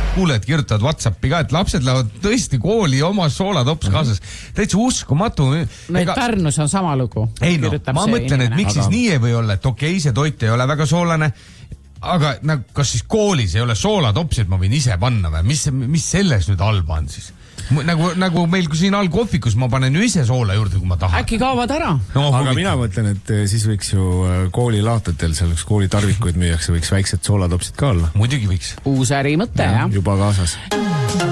kuuled kirjutavad WhatsAppi ka, et lapsed lähevad tõesti kooli oma soolatops kaasas. Täitsa uskumatu. Pärnus on sama lugu. Ei no, ma mõtlen, et miks siis nii ei või olla, et okei, see toit ei ole väga soolane, aga kas siis koolis ei ole soolatopsi, et ma võin ise panna või? Mis selles nüüd halba on siis? Nagu meil kui siin all kohvikus ma panen ju ise soola juurde, kui ma tahan. Äkki kaovad ära? No, aga mina mõtlen, et siis võiks ju koolilaatatel, seal üks koolitarvikuid müüakse, võiks väiksed soolatopsid ka olla. Muidugi võiks. Uus ärimõte, jah. Juba kaasas.